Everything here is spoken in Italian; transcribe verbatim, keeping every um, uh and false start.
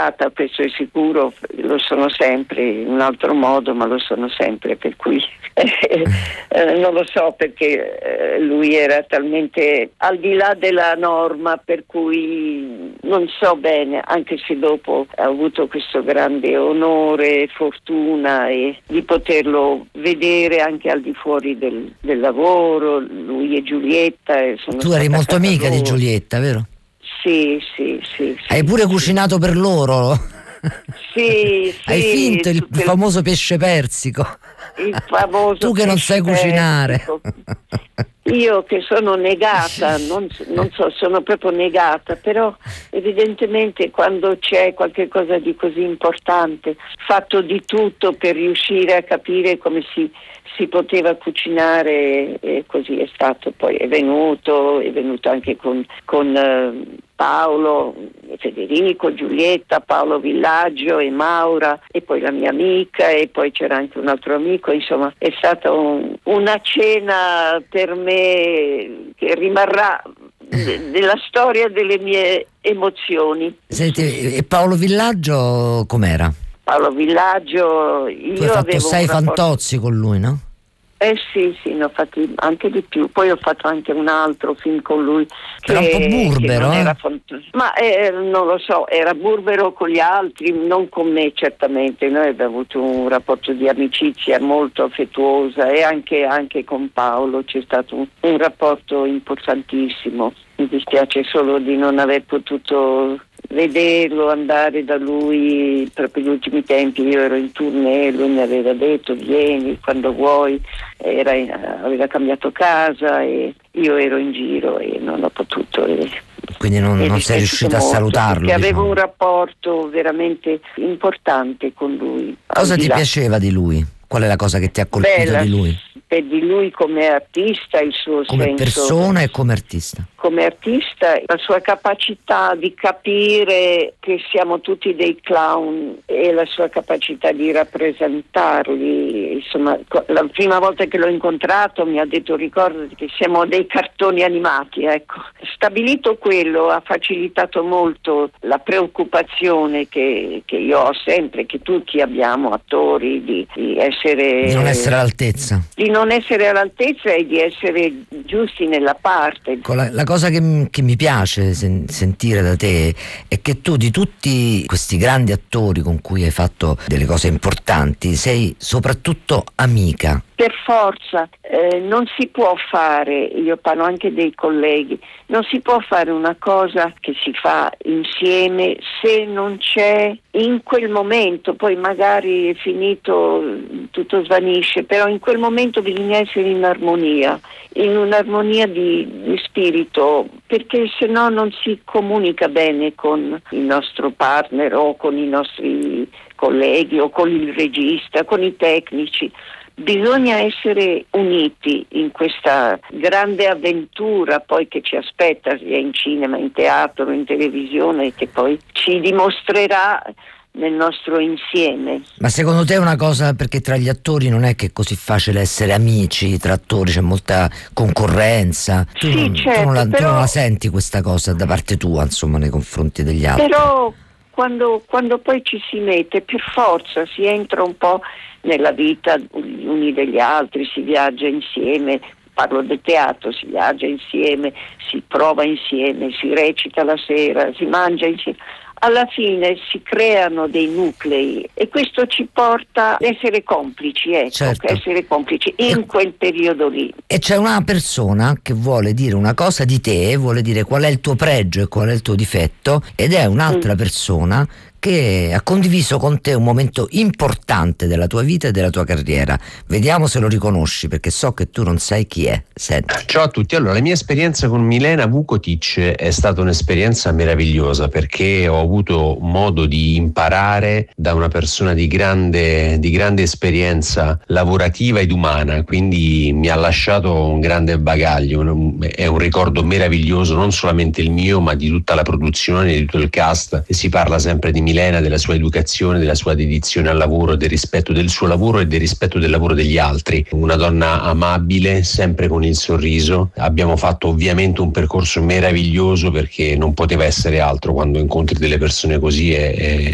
innamorata, questo è sicuro, lo sono sempre in un altro modo, ma lo sono sempre, per cui eh, non lo so, perché eh, lui era talmente al di là della norma, per cui non so bene, anche se dopo ha avuto questo grande onore e fortuna e di poterlo vedere anche al di fuori del, del lavoro, lui e Giulietta. E sono tu eri molto amica loro. di Giulietta, vero? Sì, sì, sì. Hai sì, pure sì. cucinato per loro? Sì, sì. Hai finto il quel, famoso pesce persico. il famoso Tu che non sai cucinare. Io che sono negata, non, non so, sono proprio negata, però evidentemente quando c'è qualche cosa di così importante, fatto di tutto per riuscire a capire come si, si poteva cucinare, e così è stato. Poi è venuto, è venuto anche con, con eh, Paolo, Federico, Giulietta, Paolo Villaggio e Maura, e poi la mia amica, e poi c'era anche un altro amico. Insomma, è stata un, una cena per me che rimarrà nella storia delle mie emozioni. Senti, e Paolo Villaggio com'era? Paolo Villaggio, io Tu hai fatto avevo sei un rapporto... fantozzi con lui, no? Eh sì, sì, ne ho fatti anche di più. Poi ho fatto anche un altro film con lui che era un po' burbero, non eh? era fant- ma eh, non lo so, era burbero con gli altri, non con me certamente. Noi abbiamo avuto un rapporto di amicizia molto affettuosa, e anche, anche con Paolo c'è stato un, un rapporto importantissimo. Mi dispiace solo di non aver potuto vederlo, andare da lui proprio negli ultimi tempi. Io ero in tournée, lui mi aveva detto vieni quando vuoi, era in, aveva cambiato casa e io ero in giro e non ho potuto. E, quindi non, non sei riuscita a salutarlo, perché diciamo. Avevo un rapporto veramente importante con lui. Cosa ti piaceva di lui? Qual è la cosa che ti ha colpito Bella, di lui? Per di lui come artista, il suo come senso, persona e come artista. Come artista, la sua capacità di capire che siamo tutti dei clown e la sua capacità di rappresentarli. Insomma, la prima volta che l'ho incontrato mi ha detto ricordati che siamo dei cartoni animati, ecco. Stabilito quello ha facilitato molto la preoccupazione che, che io ho sempre, che tutti abbiamo, attori, di, di essere di non essere all'altezza di non essere all'altezza e di essere giusti nella parte. La, la cosa che, che mi piace sen, sentire da te è che tu di tutti questi grandi attori con cui hai fatto delle cose importanti sei soprattutto amica. Per forza, eh, non si può fare, io parlo anche dei colleghi, non si può fare una cosa che si fa insieme se non c'è in quel momento, poi magari è finito, tutto svanisce, però in quel momento bisogna essere in armonia, in un'armonia di, di spirito, perché se no non si comunica bene con il nostro partner o con i nostri colleghi o con il regista, con i tecnici. Bisogna essere uniti in questa grande avventura poi che ci aspetta sia in cinema, in teatro, in televisione, che poi ci dimostrerà nel nostro insieme. Ma secondo te è una cosa, perché tra gli attori non è che è così facile essere amici, tra attori c'è molta concorrenza, tu, sì, non, certo, tu, non, la, però, tu non la senti questa cosa da parte tua, insomma, nei confronti degli altri? Però quando, quando poi ci si mette, per forza si entra un po' nella vita gli uni degli altri, si viaggia insieme, parlo del teatro, si viaggia insieme, si prova insieme, si recita la sera, si mangia insieme. Alla fine si creano dei nuclei e questo ci porta ad essere complici, ecco, certo. essere complici in e, quel periodo lì. E c'è una persona che vuole dire una cosa di te, vuole dire qual è il tuo pregio e qual è il tuo difetto, ed è un'altra mm. persona che ha condiviso con te un momento importante della tua vita e della tua carriera. Vediamo se lo riconosci, perché so che tu non sai chi è. Senti. Ciao a tutti. Allora, la mia esperienza con Milena Vukotic è stata un'esperienza meravigliosa, perché ho avuto modo di imparare da una persona di grande, di grande esperienza lavorativa ed umana, quindi mi ha lasciato un grande bagaglio. È un ricordo meraviglioso, non solamente il mio, ma di tutta la produzione, di tutto il cast. E si parla sempre di Milena, della sua educazione, della sua dedizione al lavoro, del rispetto del suo lavoro e del rispetto del lavoro degli altri. Una donna amabile, sempre con il sorriso. Abbiamo fatto ovviamente un percorso meraviglioso, perché non poteva essere altro quando incontri delle persone così, e,